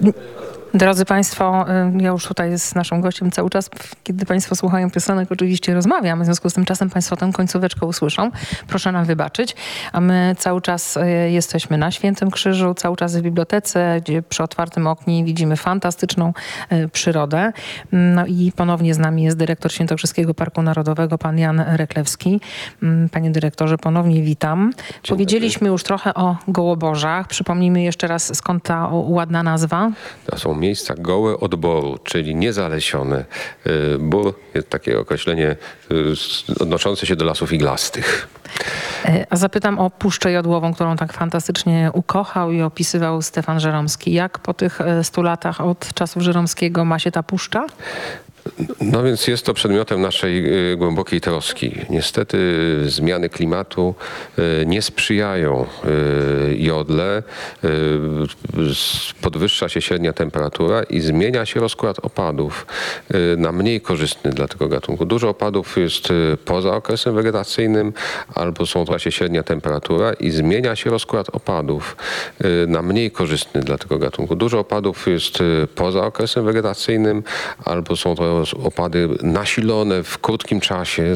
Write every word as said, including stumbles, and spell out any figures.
Drodzy Państwo, ja już tutaj z naszym gościem cały czas, kiedy Państwo słuchają piosenek, oczywiście rozmawiam, w związku z tym czasem Państwo tę końcóweczkę usłyszą. Proszę nam wybaczyć. A my cały czas jesteśmy na Świętym Krzyżu, cały czas w bibliotece, gdzie przy otwartym oknie widzimy fantastyczną przyrodę. No i ponownie z nami jest dyrektor Świętokrzyskiego Parku Narodowego, pan Jan Reklewski. Panie dyrektorze, ponownie witam. Dzień Powiedzieliśmy dobry. już trochę o Gołoborzach. Przypomnijmy jeszcze raz, skąd ta ładna nazwa? To są miejsca gołe od boru, czyli niezalesione. Bór jest takie określenie odnoszące się do lasów iglastych. A zapytam o Puszczę Jodłową, którą tak fantastycznie ukochał i opisywał Stefan Żeromski. Jak po tych stu latach od czasów Żeromskiego ma się ta puszcza? No więc jest to przedmiotem naszej y, głębokiej troski. Niestety zmiany klimatu y, nie sprzyjają y, jodle. Y, podwyższa się średnia temperatura i zmienia się rozkład opadów y, na mniej korzystny dla tego gatunku. Dużo opadów jest y, poza okresem wegetacyjnym, albo są się średnia temperatura i zmienia się rozkład opadów y, na mniej korzystny dla tego gatunku. Dużo opadów jest y, poza okresem wegetacyjnym, albo są to opady nasilone w krótkim czasie,